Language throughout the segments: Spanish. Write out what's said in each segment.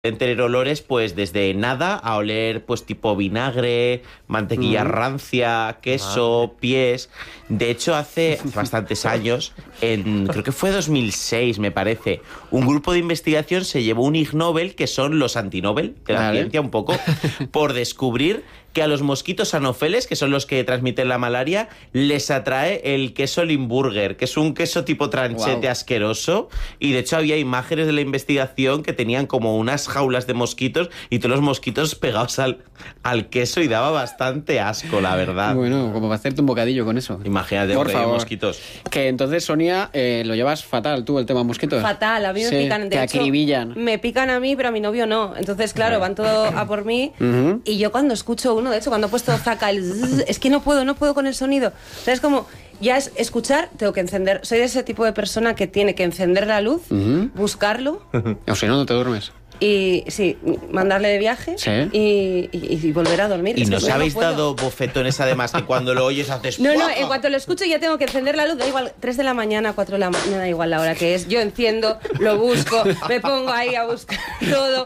tener olores pues desde nada a oler pues tipo vinagre, mantequilla rancia, queso, pies. De hecho, hace bastantes años, creo que fue 2006 me parece, un grupo de investigación se llevó un Ig Nobel, que son los antinobel de la ciencia un poco, por descubrir que a los mosquitos anófeles, que son los que transmiten la malaria, les atrae el queso Limburger, que es un queso tipo tranchete asqueroso, y de hecho había imágenes de la investigación que tenían como unas jaulas de mosquitos y todos los mosquitos pegados al queso, y daba bastante asco, la verdad. Bueno, como para hacerte un bocadillo con eso. Imagínate, por favor, mosquitos. Que entonces, Sonia, lo llevas fatal tú, el tema mosquitos. Fatal, a mí me pican. De hecho, acribillan. Me pican a mí, pero a mi novio no. Entonces, claro, van todo a por mí. Y yo cuando escucho uno, de hecho, cuando he puesto Zaka, es que no puedo con el sonido. O sea, es como, ya es escuchar, tengo que encender. Soy de ese tipo de persona que tiene que encender la luz, buscarlo. O si no, no te duermes. Y sí, mandarle de viaje y volver a dormir. ¿Y es nos que habéis no puedo. dado bofetones además que cuando lo oyes haces... No, en cuanto lo escucho ya tengo que encender la luz, da igual, 3 de la mañana, 4 de la mañana, da igual la hora que es. Yo enciendo, lo busco, me pongo ahí a buscar todo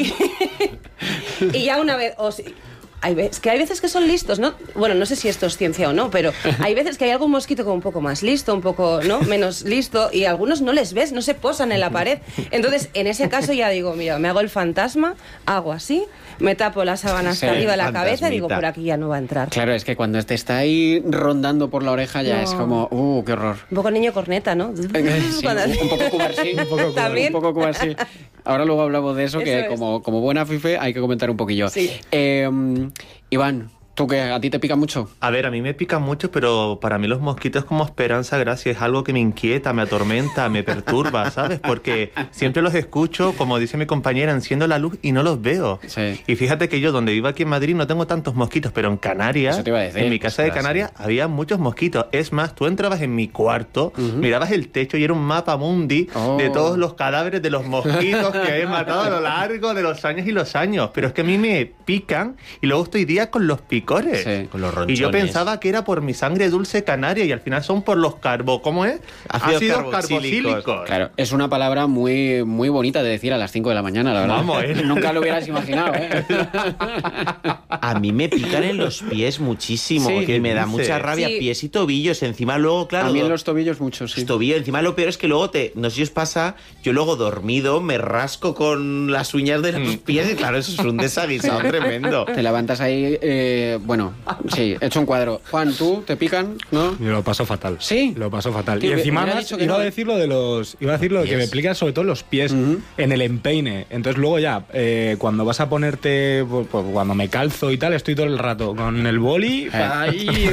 y ya una vez... hay veces que son listos, ¿no? Bueno, no sé si esto es ciencia o no, pero hay veces que hay algún mosquito como un poco más listo, un poco, ¿no?, menos listo, y algunos no les ves, no se posan en la pared. Entonces, en ese caso ya digo, mira, me hago el fantasma, hago así, me tapo la sábana hasta arriba de la cabeza y digo, por aquí ya no va a entrar. Claro, es que cuando te está ahí rondando por la oreja ya es como, qué horror. Un poco niño corneta, ¿no? Sí, un poco cubarsí. También. Un poco cubarsí. Ahora luego hablamos de eso, que es. como buena fife hay que comentar un poquillo. Sí. Iván, ¿tú qué? ¿A ti te pica mucho? A ver, a mí me pica mucho, pero para mí los mosquitos es como esperanza, gracia, es algo que me inquieta, me atormenta, me perturba, ¿sabes? Porque siempre los escucho, como dice mi compañera, enciendo la luz y no los veo. Sí. Y fíjate que yo, donde vivo aquí en Madrid, no tengo tantos mosquitos, pero en Canarias, Eso te iba a decir. en mi casa de Canarias, había muchos mosquitos. Es más, tú entrabas en mi cuarto, mirabas el techo y era un mapa mundi de todos los cadáveres de los mosquitos que he matado a lo largo de los años y los años. Pero es que a mí me pican y luego estoy días con los picores. Sí. Con los ronchones. Y yo pensaba que era por mi sangre dulce canaria y al final son por los ¿cómo es? Ácidos carboxílicos. Claro, es una palabra muy, muy bonita de decir a las 5 de la mañana, la verdad. Vamos, Nunca lo hubieras imaginado, A mí me pican en los pies muchísimo, Sí, que me da dices? mucha rabia, Sí. pies y tobillos. Encima luego, claro... A mí en los tobillos mucho, sí. Tobillo, encima lo peor es que luego no sé si os pasa, yo luego dormido me rasco con las uñas de los pies y claro, eso es un desaguisado tremendo. Te levantas ahí, bueno, sí, hecho un cuadro. Juan, ¿tú te pican? ¿No? Yo lo paso fatal. ¿Sí? Lo paso fatal. Tío, y encima hubiera más, dicho que iba no. a decir lo de los... Iba a decir lo de que me pican sobre todo los pies en el empeine. Entonces luego ya, cuando vas a ponerte... Pues, cuando me calzo y tal, estoy todo el rato con el boli ahí...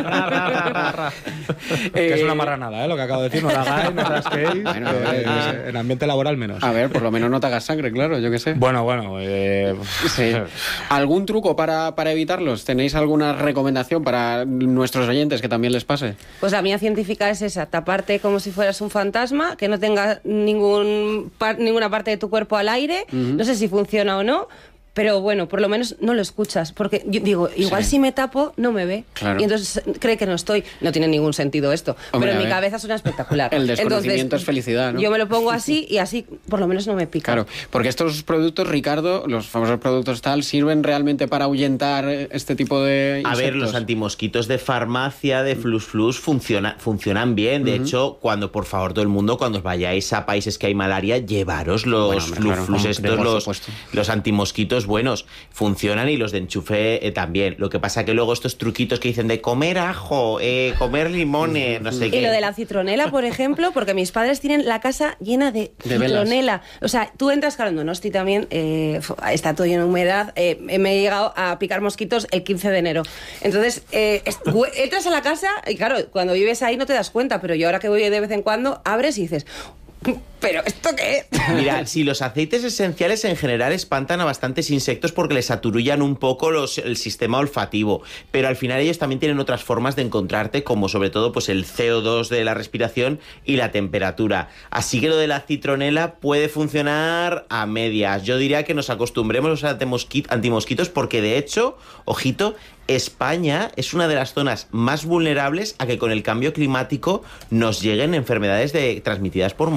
Que es una marranada, lo que acabo de decir. No la hagáis, no rasquéis. Bueno, en ambiente laboral menos. A ver, por lo menos no te hagas sangre, claro, yo qué sé. Bueno, Sí. ¿Algún truco para evitarlos? ¿Tenéis alguna recomendación para nuestros oyentes que también les pase? Pues la mía científica es esa, taparte como si fueras un fantasma, que no tenga ninguna parte de tu cuerpo al aire, no sé si funciona o no, pero bueno, por lo menos no lo escuchas, porque yo digo, igual si me tapo, no me ve, Claro. y entonces cree que no estoy. No tiene ningún sentido esto, Hombre, pero en a mi ver. cabeza suena espectacular. El desconocimiento Entonces, es felicidad, ¿no? Yo me lo pongo así y así por lo menos no me pica. Claro, porque estos productos, Ricardo, los famosos productos tal, ¿sirven realmente para ahuyentar este tipo de insectos? A ver, los antimosquitos de farmacia, de Flus, funcionan bien. De hecho, por favor, todo el mundo, cuando os vayáis a países que hay malaria, llevaros los Bueno, hombre, claro, Flus, hombre, por supuesto. los antimosquitos buenos. Funcionan y los de enchufe también. Lo que pasa que luego estos truquitos que dicen de comer ajo, comer limones, no sé qué. Y lo de la citronela, por ejemplo, porque mis padres tienen la casa llena de citronela. O sea, tú entras, claro, en Donosti también, está todo lleno de humedad. Me he llegado a picar mosquitos el 15 de enero. Entonces, entras a la casa y claro, cuando vives ahí no te das cuenta, pero yo ahora que voy de vez en cuando, abres y dices... ¿Pero esto qué es? Mira, si los aceites esenciales en general espantan a bastantes insectos porque les aturullan un poco el sistema olfativo, pero al final ellos también tienen otras formas de encontrarte, como sobre todo pues el CO2 de la respiración y la temperatura. Así que lo de la citronela puede funcionar a medias. Yo diría que nos acostumbremos a los antimosquitos porque de hecho, ojito, España es una de las zonas más vulnerables a que con el cambio climático nos lleguen enfermedades transmitidas por mosquitos.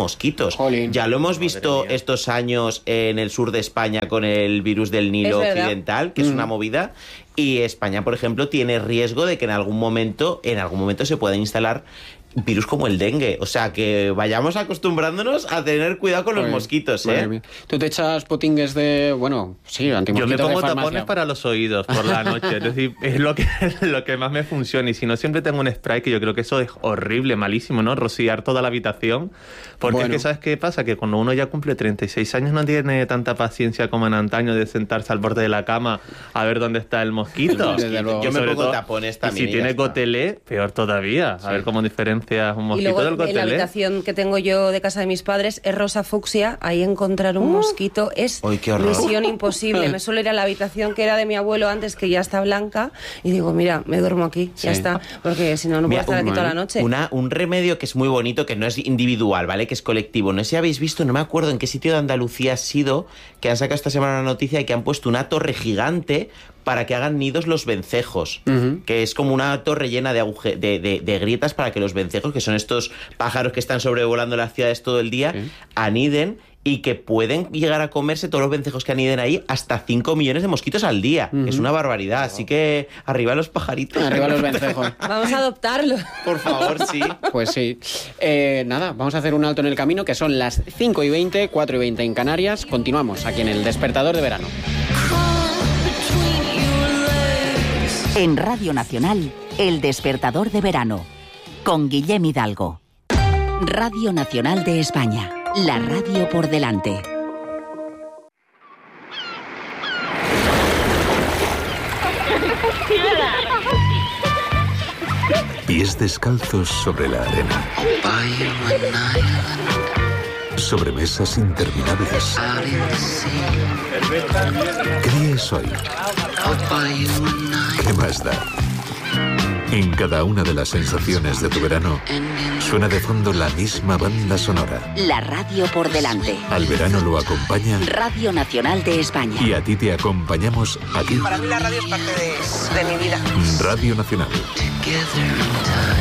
mosquitos. Jolín. Ya lo hemos visto estos años en el sur de España con el virus del Nilo occidental, que es una movida. Y España, por ejemplo, tiene riesgo de que en algún momento se pueda instalar virus como el dengue. O sea, que vayamos acostumbrándonos a tener cuidado con los mosquitos, ¿eh? ¿Tú te echas potingues de, antimosquitos? Yo me pongo de farmacia? tapones para los oídos por la noche. Es decir, es lo que más me funciona. Y si no, siempre tengo un spray, que yo creo que eso es horrible, malísimo, ¿no? Rociar toda la habitación. Porque es que, ¿sabes qué pasa? Que cuando uno ya cumple 36 años no tiene tanta paciencia como en antaño de sentarse al borde de la cama a ver dónde está el mosquito. Yo me pongo tapones también. Y si tiene gotelé, peor todavía. A ver cómo diferencias un mosquito y luego, del gotelé. En la habitación que tengo yo de casa de mis padres es rosa fucsia. Ahí encontrar un mosquito es misión imposible. Me suelo ir a la habitación que era de mi abuelo antes, que ya está blanca, y digo, mira, me duermo aquí, ya está, porque si no, no puedo estar aquí toda la noche. Un remedio que es muy bonito, que no es individual, ¿vale? Que es colectivo. No sé si habéis visto, no me acuerdo en qué sitio de Andalucía ha sido, que han sacado esta semana una noticia de que han puesto una torre gigante para que hagan nidos los vencejos, que es como una torre llena de grietas para que los vencejos, que son estos pájaros que están sobrevolando las ciudades todo el día, aniden, y que pueden llegar a comerse todos los vencejos que aniden ahí hasta 5 millones de mosquitos al día. Es una barbaridad. Así que arriba los pajaritos. Arriba los vencejos. Vamos a adoptarlos. Por favor, sí. Pues sí. Nada, vamos a hacer un alto en el camino, que son las 5:20, 4:20 en Canarias. Continuamos aquí en el Despertador de Verano. En Radio Nacional, El Despertador de Verano, con Guillem Hidalgo. Radio Nacional de España, la radio por delante. Pies descalzos sobre la arena. Sobre mesas interminables. ¿Qué día es hoy? ¿Qué más da? En cada una de las sensaciones de tu verano suena de fondo la misma banda sonora. La radio por delante. Al verano lo acompaña Radio Nacional de España. Y a ti te acompañamos aquí. Para mí la radio es parte de mi vida. Radio Nacional.